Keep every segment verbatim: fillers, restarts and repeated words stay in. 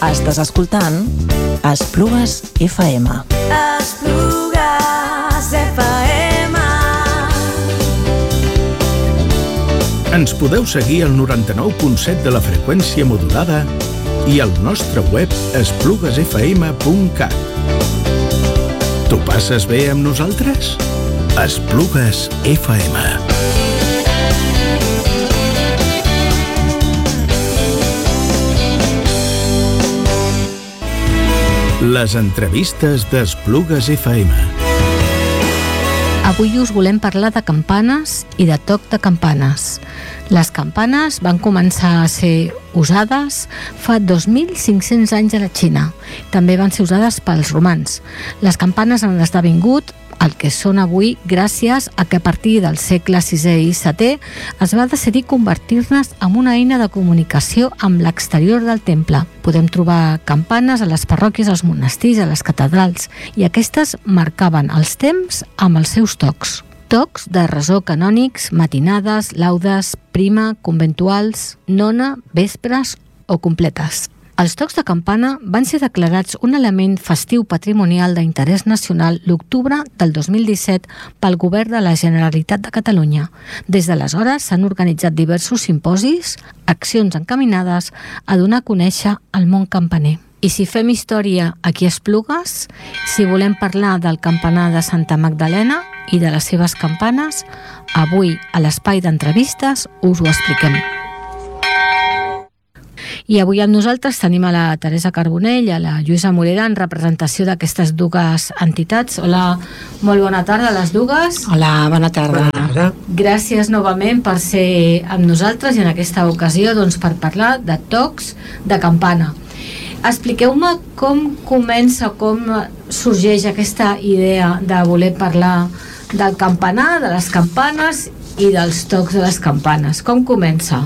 Estàs escoltant Esplugues F M. Esplugues F M. Ens podeu seguir al noranta-nou punt set de la freqüència modulada i al nostre web esplugues f m punt cat. T'ho passes bé amb nosaltres? Esplugues F M. Les entrevistes d'Esplugues F M. Avui us volem parlar de campanes i de toc de campanes. Les campanes van començar a ser usades fa dos mil cinc-cents anys a la Xina. També van ser usades pels romans. Les campanes han esdevingut el que són avui gràcies a que a partir del segle sisè i setè es va decidir convertir-les en una eina de comunicació amb l'exterior del temple. Podem trobar campanes a les parròquies, als monestirs, a les catedrals, i aquestes marcaven els temps amb els seus tocs. Tocs de resó canònics, matinades, laudes, prima, conventuals, nona, vespres o completes. Els tocs de campana van ser declarats un element festiu patrimonial d'interès nacional l'octubre del dos mil disset pel Govern de la Generalitat de Catalunya. Des d'aleshores s'han organitzat diversos simposis, accions encaminades a donar a conèixer el món campaner. I si fem història aquí a Esplugues, si volem parlar del campanar de Santa Magdalena i de les seves campanes, avui a l'espai d'entrevistes us ho expliquem. I avui amb nosaltres tenim a la Teresa Carbonell i a la Lluïsa Morera en representació d'aquestes dues entitats. Hola, molt bona tarda a les dues. Hola, bona tarda. Bona tarda. Gràcies novament per ser amb nosaltres i en aquesta ocasió doncs, per parlar de tocs de campana. Expliqueu-me com comença, com sorgeix aquesta idea de voler parlar del campanar, de les campanes i dels tocs de les campanes. Com comença?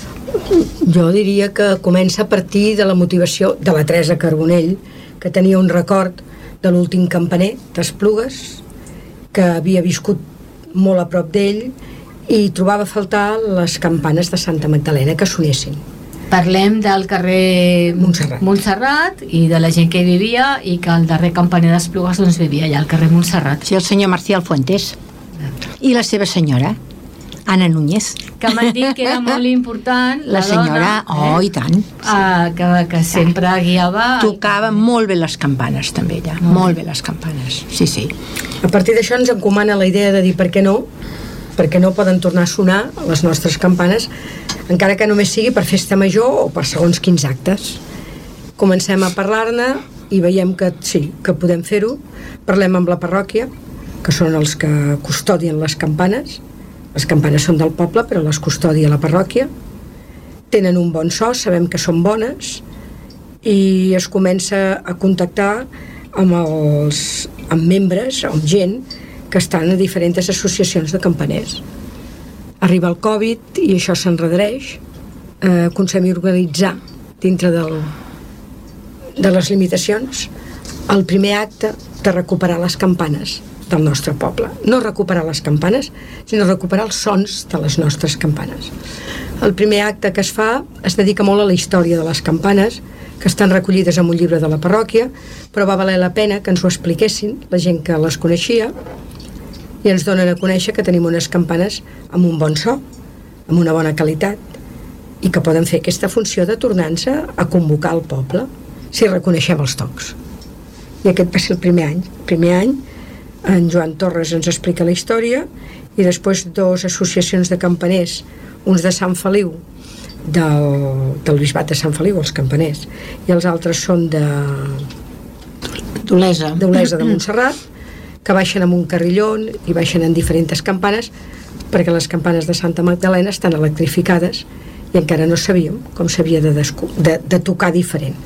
Jo diria que comença a partir de la motivació de la Teresa Carbonell, que tenia un record de l'últim campaner d'Esplugues, que havia viscut molt a prop d'ell i trobava a faltar les campanes de Santa Magdalena que sonessin. Parlem del carrer Montserrat. Montserrat i de la gent que hi vivia i que el darrer campaner d'Esplugues doncs, vivia allà al carrer Montserrat. Sí, el senyor Marcial Fuentes i la seva senyora Anna Núñez, que m'han dit que era molt important la, la senyora, dona, oh, eh? i tant, ah, que, que sempre guiava, tocava molt bé les campanes també ella, mm. molt bé les campanes, sí, sí. A partir d'això ens encomana la idea de dir per què no, per què no poden tornar a sonar les nostres campanes, encara que només sigui per festa major o per segons quins actes. Comencem a parlar-ne i veiem que sí, que podem fer-ho. Parlem amb la parròquia, que són els que custodien les campanes. Les campanes són del poble, però les custodia la parròquia. Tenen un bon so, sabem que són bones, i es comença a contactar amb els amb membres, amb gent que estan a diferents associacions de campaners. Arriba el Covid i això s'enredereix. Eh, aconseguim organitzar dintre del, de les limitacions el primer acte de recuperar les campanes del nostre poble. No recuperar les campanes, sinó recuperar els sons de les nostres campanes. El primer acte que es fa es dedica molt a la història de les campanes, que estan recollides en un llibre de la parròquia, però va valer la pena que ens ho expliquessin la gent que les coneixia, i ens donen a conèixer que tenim unes campanes amb un bon so, amb una bona qualitat, i que poden fer aquesta funció de tornar-se a convocar el poble si reconeixem els tocs. I aquest va ser el primer any. El primer any en Joan Torres ens explica la història i després dues associacions de campaners, uns de Sant Feliu, del, del bisbat de Sant Feliu, els campaners, i els altres són de d'Olesa d'Olesa de Montserrat, que baixen amb un carrillon i baixen en diferents campanes, perquè les campanes de Santa Magdalena estan electrificades i encara no sabíem com s'havia de, de, de tocar diferent.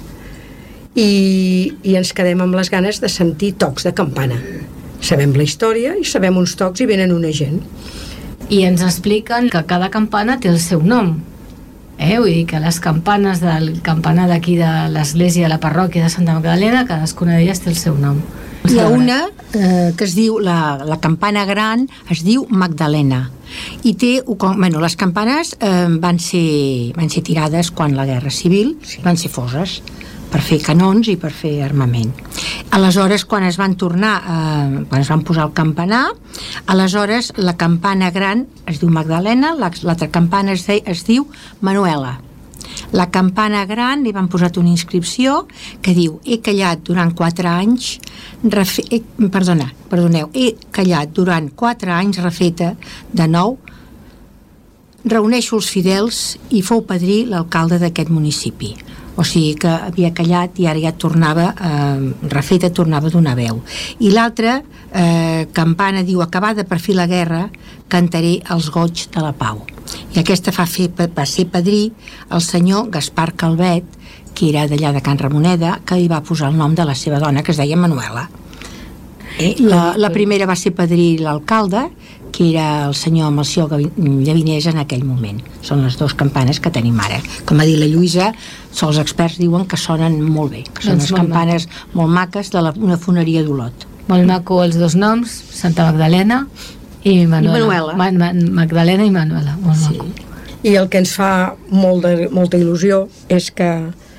I, i ens quedem amb les ganes de sentir tocs de campana. Sabem la història i sabem uns tocs i venen una gent. I ens expliquen que cada campana té el seu nom. Eh? Vull dir que les campanes del campanar d'aquí de l'església de la parròquia de Santa Magdalena, cadascuna d'elles té el seu nom. Hi ha una eh, que es diu, la, la campana gran es diu Magdalena, i té, bueno, les campanes eh, van, ser, van ser tirades quan la Guerra Civil, van ser foses per fer canons i per fer armament. Aleshores, quan es van tornar, eh, quan es van posar el campanar, aleshores la campana gran es diu Magdalena, l'altra campana es, de, es diu Manuela. La campana gran li van posar una inscripció que diu: he callat durant quatre anys refe... he, perdona, perdoneu he callat durant quatre anys refeta de nou, reuneixo els fidels i fou padrí l'alcalde d'aquest municipi. O sigui que havia callat i ara ja tornava eh, refeta, tornava a donar veu. I l'altra eh, campana diu: acabada per fi la guerra, cantaré els goig de la pau. I aquesta fa fer, va ser padrí el senyor Gaspar Calvet, que era d'allà de Can Ramoneda, que li va posar el nom de la seva dona, que es deia Manuela. Eh, la, la primera va ser padrí l'alcalde, que era el senyor Melcior Llavinés en aquell moment. Són les dues campanes que tenim ara. Com ha dit la Lluïsa, els experts diuen que sonen molt bé, que són doncs les campanes maco. Molt maques de la, una foneria d'Olot. Molt maco els dos noms, Santa Magdalena i Manuela. I Manuela. Ma Ma Magdalena i Manuela, molt sí. maco. I el que ens fa molt de, molta il·lusió és que,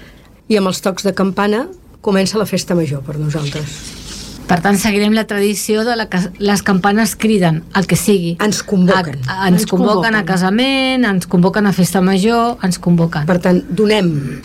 i amb els tocs de campana, comença la festa major per nosaltres. Per tant, seguirem la tradició de la que les campanes criden el que sigui. Ens convoquen. A, a, ens, ens convoquen, convoquen a casament, ens convoquen a festa major, ens convoquen. Per tant, donem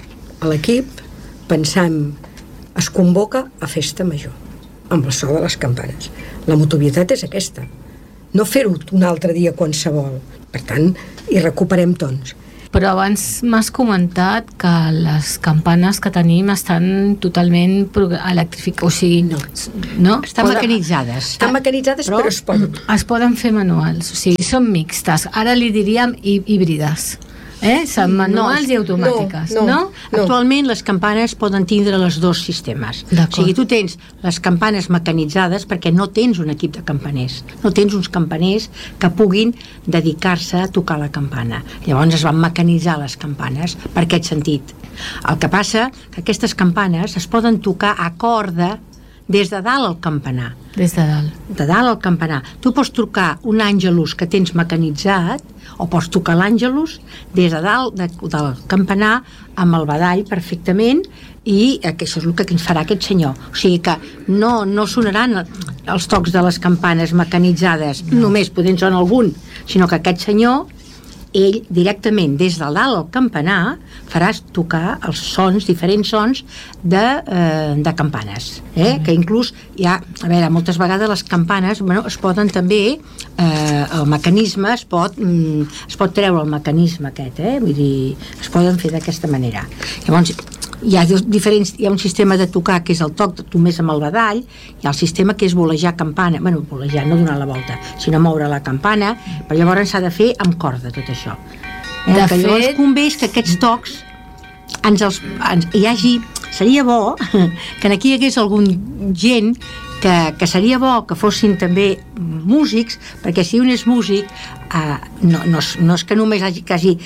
a l'equip, pensem, es convoca a festa major, amb el so de les campanes. La motivitat és aquesta. No fer-ho un altre dia qualsevol. Per tant, hi recuperem tons. Però abans m'has comentat que les campanes que tenim estan totalment electrificades, o sigui, no, no? Estan Poden, mecanitzades. Estan mecanitzades, però, però es poden. Es poden fer manuals, o sigui, són mixtes. Ara li diríem híbrides. Eh? Són manuals no, i automàtiques, no? no, no? no? Actualment les campanes poden tindre els dos sistemes. O sigui, tu tens les campanes mecanitzades perquè no tens un equip de campaners, no tens uns campaners que puguin dedicar-se a tocar la campana. Llavors es van mecanitzar les campanes per aquest sentit. El que passa que aquestes campanes es poden tocar a corda des de dalt al campanar. Des de dalt. De dalt al campanar. Tu pots tocar un àngelus que tens mecanitzat o pots tocar l'àngelus des de dalt de, del campanar amb el badall perfectament, i que això és el que ens farà aquest senyor. O sigui que no, no sonaran els tocs de les campanes mecanitzades, no. Només podent sonar algun, sinó que aquest senyor, ell directament des de dalt al campanar faràs tocar els sons, diferents sons de, eh, de campanes, eh? Mm. Que inclús hi ha, a veure, moltes vegades les campanes, bueno, es poden també eh, el mecanisme es pot mm, es pot treure el mecanisme aquest, eh? Vull dir, es poden fer d'aquesta manera. Llavors hi ha diferents, hi ha un sistema de tocar que és el toc només amb el badall, hi ha el sistema que és volejar campana, bueno, volejar, no donar la volta, sinó moure la campana, però llavors s'ha de fer amb corda tot això. Eh? De que llavors fet... convé que aquests tocs ens els, ens, hi hagi, seria bo que aquí hi hagués algun gent que, que seria bo que fossin també músics, perquè si un és músic eh, no, no, no és que només hagi, que hagi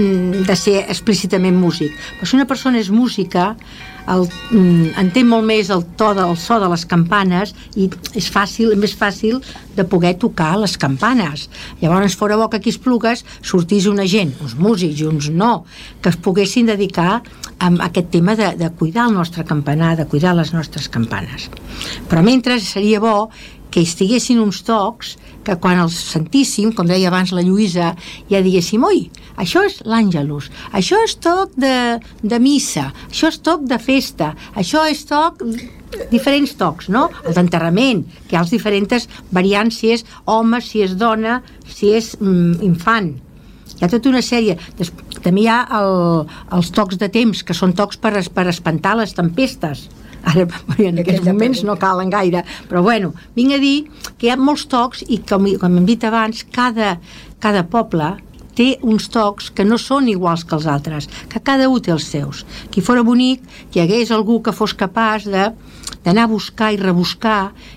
de ser explícitament músic, però si una persona és música el, entén molt més el to del so de les campanes i és fàcil, és més fàcil de poder tocar les campanes. Llavors fora bo que aquí Esplugues sortís una gent, uns músics i uns no, que es poguessin dedicar a aquest tema de, de cuidar el nostre campanar, de cuidar les nostres campanes. Però mentre seria bo que estiguessin uns tocs que quan els sentíssim, com deia abans la Lluïsa, ja diguéssim, oi, això és l'Àngelus, això és toc de, de missa, això és toc de festa, això és toc... diferents tocs, no? El d'enterrament, que hi ha les diferents variants, si és home, si és dona, si és mm, infant. Hi ha tota una sèrie. També hi ha el, els tocs de temps, que són tocs per, per espantar les tempestes. Ara, en aquests moments no calen gaire, però bueno, vinc a dir que hi ha molts tocs i com, com hem dit abans, cada, cada poble té uns tocs que no són iguals que els altres, que cada un té els seus. Que fora bonic que hi hagués algú que fos capaç de d'anar a buscar i rebuscar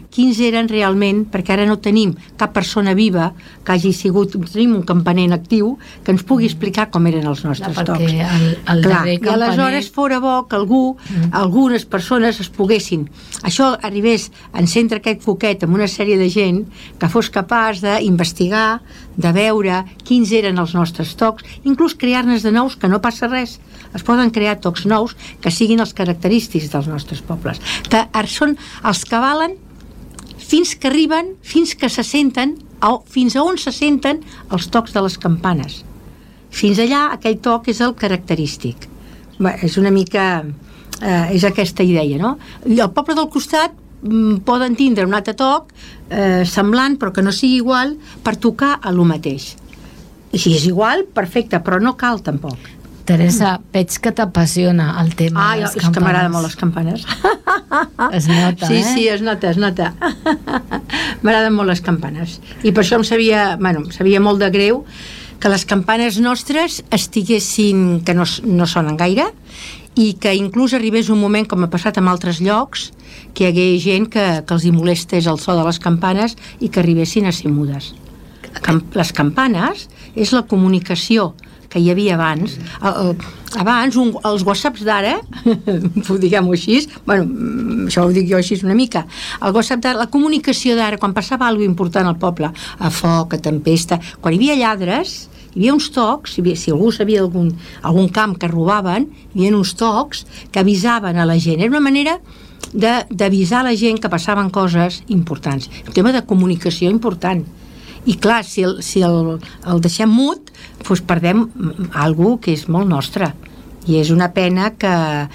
quins eren realment, perquè ara no tenim cap persona viva que hagi sigut, tenim un campaner actiu que ens pugui explicar com eren els nostres Clar, tocs. perquè el, el Clar, darrer i campaner... aleshores fora bo que algú, mm. algunes persones es poguessin, això arribés a encendre aquest foquet amb una sèrie de gent que fos capaç d'investigar, de veure quins eren els nostres tocs, inclús crear-ne de nous, que no passa res. Es poden crear tocs nous que siguin els característics dels nostres pobles, que són els que valen fins que arriben, fins que se senten, o fins a on se senten els tocs de les campanes. Fins allà, aquell toc és el característic. Bé, és una mica... Eh, és aquesta idea, no? I al poble del costat mm, poden tindre un altre toc eh, semblant, però que no sigui igual, per tocar a lo mateix. I si és igual, perfecte, però no cal tampoc. Teresa, veig que t'apassiona el tema ah, de les és campanes. que m'agraden molt les campanes. Es nota, sí, eh? Sí, es nota, es nota. M'agraden molt les campanes. I per això em sabia, bueno, em sabia molt de greu que les campanes nostres estiguessin, que no, no sonen gaire, i que inclús arribés un moment, com ha passat en altres llocs, que hi hagués gent que, que els hi molestés el so de les campanes i que arribessin a ser mudes. Cam- les campanes és la comunicació que hi havia abans. El, el, abans, un, els whatsapps d'ara, diguem-ho així, bueno, això ho dic jo així una mica, el WhatsApp d'ara, la comunicació d'ara, quan passava alguna important al poble, a foc, a tempesta, quan hi havia lladres, hi havia uns tocs, hi havia, si algú sabia algun, algun camp que robaven, hi havia uns tocs que avisaven a la gent. Era una manera d'avisar la gent que passaven coses importants. Un tema de comunicació important. I clar, si el, si el, el deixem mut, doncs perdem alguna que és molt nostre. I és una pena que...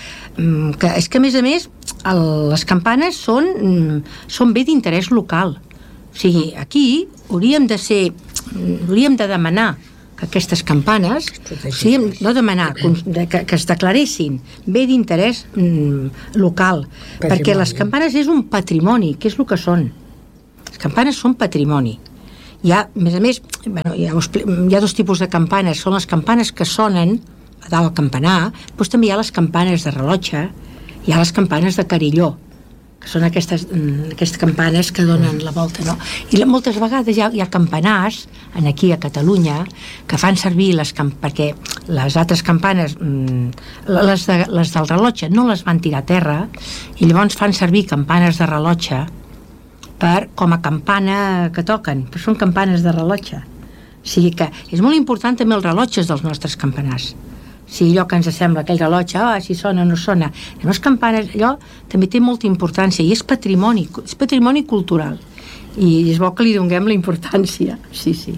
que és que, a més a més, el, les campanes són, són bé d'interès local. O sigui, aquí hauríem de ser... hauríem de demanar que aquestes campanes, o sigui, no demanar, que, que es declaressin bé d'interès mm, local, patrimoni. Perquè les campanes és un patrimoni, que és el que són. Les campanes són patrimoni. Hi ha, a més a més, bueno, hi, ha, hi ha dos tipus de campanes. Són les campanes que sonen a dalt al campanar, però també hi ha les campanes de rellotge, hi ha les campanes de carilló, que són aquestes, aquestes campanes que donen la volta, no? I moltes vegades hi ha, hi ha campanars en aquí a Catalunya que fan servir les camp perquè les altres campanes, les, de, les del rellotge no les van tirar a terra, i llavors fan servir campanes de rellotge per, com a campana que toquen, però són campanes de rellotge. O sigui que és molt important també els rellotges dels nostres campanars. Si allò que ens sembla, aquell rellotge, ah, si sona o no sona, les campanes, allò també té molta importància i és patrimoni, és patrimoni cultural, i és bo que li donem la importància. Sí, sí.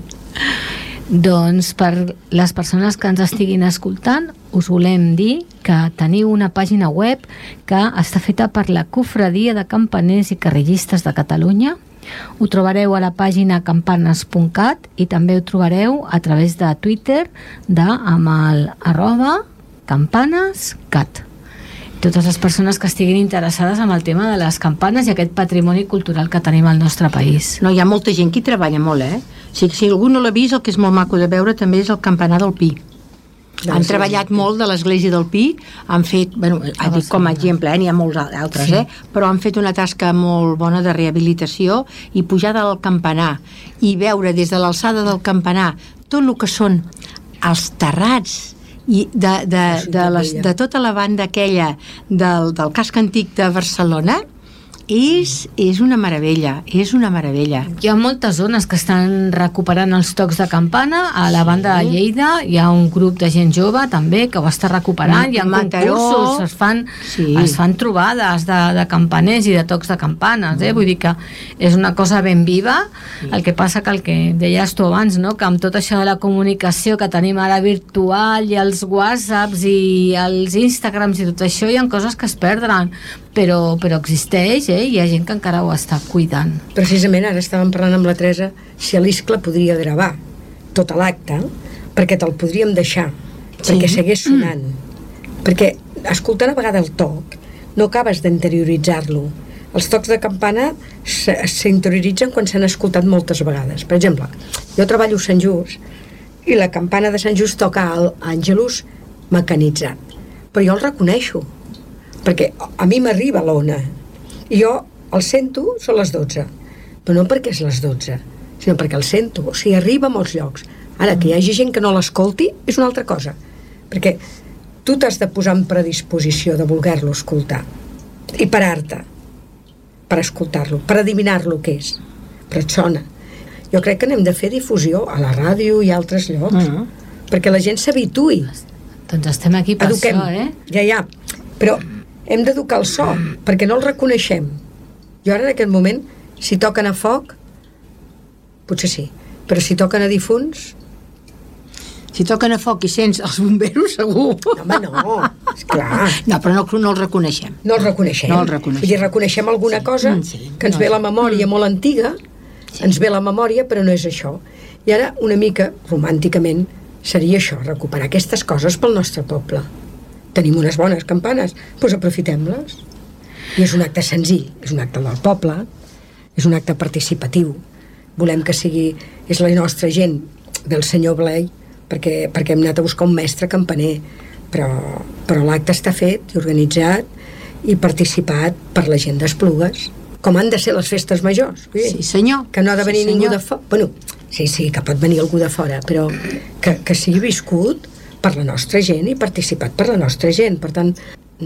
Doncs per les persones que ens estiguin escoltant, us volem dir que teniu una pàgina web que està feta per la Cofradia de Campaners i Carrillistes de Catalunya. Ho trobareu a la pàgina campanes punt cat i també ho trobareu a través de Twitter de, amb el arroba campanescat. Totes les persones que estiguin interessades en el tema de les campanes i aquest patrimoni cultural que tenim al nostre país. No, hi ha molta gent que hi treballa molt, eh? Si, si algú no l'ha vist, el que és molt maco de veure també és el campanar del Pi. Han treballat molt de l'església del Pi, han fet, bueno, dic com a exemple, eh, n'hi ha molts altres, sí. eh, però han fet una tasca molt bona de rehabilitació i pujar del campanar i veure des de l'alçada del campanar tot el que són els terrats i de, de, de, les, de tota la banda aquella del, del casc antic de Barcelona, és, és una meravella, és una meravella. Hi ha moltes zones que estan recuperant els tocs de campana. A la banda de Lleida hi ha un grup de gent jove també que ho està recuperant. Hi ha concursos, es fan, sí. es fan trobades de, de campaners i de tocs de campanes, eh? Vull dir que és una cosa ben viva. Sí. El que passa que el que deies tu abans, no? Que amb tot això de la comunicació que tenim ara virtual i els whatsapps i els instagrams i tot això, hi ha coses que es perdran, però, però existeix, eh? Hi ha gent que encara ho està cuidant. Precisament ara estàvem parlant amb la Teresa si l'Iscle podria gravar tot l'acte, perquè te'l podríem deixar, sí. perquè segueix sonant. Mm. Perquè escoltant a vegada el toc no acabes d'interioritzar-lo. Els tocs de campana s'interioritzen quan s'han escoltat moltes vegades. Per exemple, jo treballo a Sant Just i la campana de Sant Just toca l'Àngelus mecanitzat, però jo el reconeixo perquè a mi m'arriba l'ona i jo el sento, són les dotze. Però no perquè és les dotze, sinó perquè el sento. O sigui, arriba a molts llocs. Ara, que hi hagi gent que no l'escolti és una altra cosa. Perquè tu t'has de posar en predisposició de voler-lo escoltar i parar-te per escoltar-lo, per adivinar-lo què és. Però et sona. Jo crec que n'hem de fer difusió a la ràdio i a altres llocs, uh-huh. perquè la gent s'habituï. Doncs estem aquí per Eduquem. això, eh? Ja, ja. Però hem d'educar el so, perquè no el reconeixem. Jo ara, en aquest moment, si toquen a foc, potser sí. Però si toquen a difunts... Si toquen a foc i sents els bomberos, segur. No, home, no, esclar. No, però no, no els reconeixem. No els reconeixem. No els reconeixem. Vull dir, reconeixem alguna sí. cosa sí. que ens no, ve a la memòria mm. molt antiga, sí. ens ve a la memòria, però no és això. I ara, una mica, romànticament, seria això, recuperar aquestes coses pel nostre poble. Tenim unes bones campanes, doncs aprofitem-les. I és un acte senzill, és un acte del poble, és un acte participatiu. Volem que sigui... És la nostra gent, del senyor Blai, perquè, perquè hem anat a buscar un mestre campaner, però, però l'acte està fet i organitzat i participat per la gent d'Esplugues, com han de ser les festes majors. Sí, senyor. Que no ha de venir sí, ningú de fora. Bueno, sí, sí, que pot venir algú de fora, però que, que sigui viscut per la nostra gent i participat per la nostra gent. Per tant,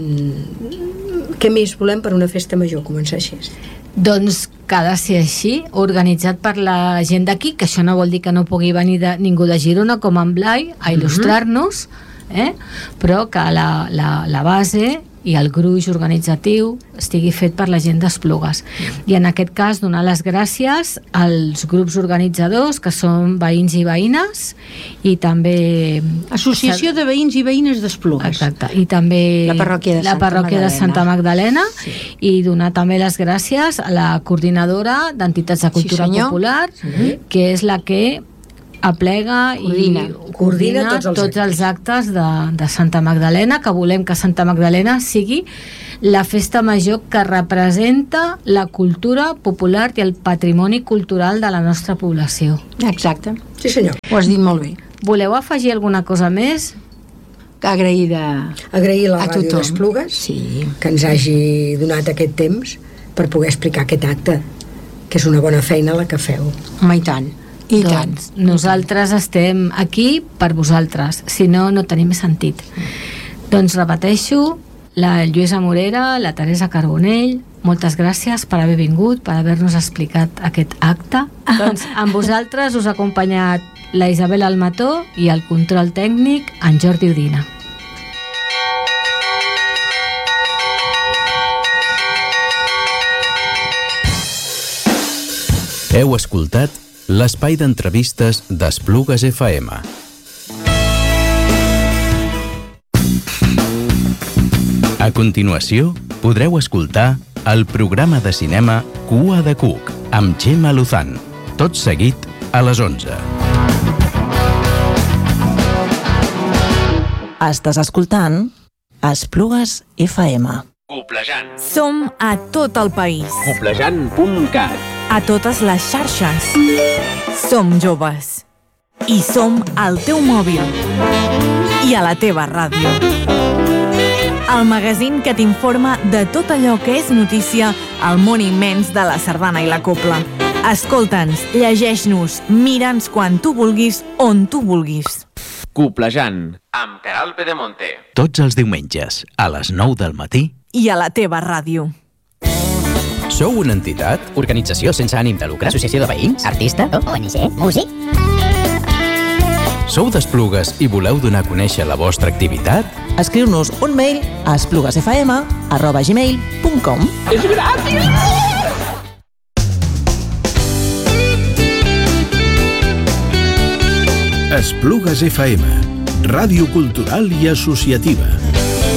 mmm, què més volem per una festa major? Començar així. Doncs que ha de ser així, organitzat per la gent d'aquí, que això no vol dir que no pugui venir de, ningú de Girona com en Blai a il·lustrar-nos, eh? Però que la, la, la base i el gruix organitzatiu estigui fet per la gent d'Esplugues. I en aquest cas donar les gràcies als grups organitzadors, que són veïns i veïnes, i també... Associació de Veïns i Veïnes d'Esplugues. Exacte, i també la parròquia de, la Santa, parròquia Magdalena. de Santa Magdalena, sí. I donar també les gràcies a la coordinadora d'entitats de cultura sí, popular, sí. que és la que aplega coordina. i coordina tots els tots actes, els actes de, de Santa Magdalena, que volem que Santa Magdalena sigui la festa major que representa la cultura popular i el patrimoni cultural de la nostra població. Exacte. Sí, senyor. Ho has dit molt bé. Voleu afegir alguna cosa més? Agraïda Agrair la a ràdio tothom. d'Esplugues sí. que ens hagi donat aquest temps per poder explicar aquest acte, que és una bona feina la que feu. Home, i tant. I doncs tant. Nosaltres estem aquí per vosaltres, si no, no tenim sentit. Doncs repeteixo, la Lluïsa Morera, la Teresa Carbonell, moltes gràcies per haver vingut, per haver-nos explicat aquest acte. Doncs amb vosaltres us ha acompanyat la Isabel Almató i el control tècnic en Jordi Udina. Heu escoltat l'espai d'entrevistes d'Esplugues F M. A continuació, podreu escoltar el programa de cinema Cua de Cuc, amb Gemma Luzán, tot seguit a les onze. Estàs escoltant Esplugues F M. Coplejant. Som a tot el país. Coplejant punt cat. A totes les xarxes. Som joves. I som al teu mòbil. I a la teva ràdio. El magazín que t'informa de tot allò que és notícia al món immens de la sardana i la copla. Escolta'ns, llegeix-nos, mira'ns quan tu vulguis, on tu vulguis. Coplejant, amb Queralt Pedemonte. Tots els diumenges, a les nou del matí. I a la teva ràdio. Sou una entitat? Organització sense ànim de lucre? Associació de veïns? Artista? O N G? Músic? Sou d'Esplugues i voleu donar a conèixer la vostra activitat? Escriu-nos un mail a espluguesfm arroba gmail punt com. És gratis! Esplugues F M, ràdio cultural i associativa.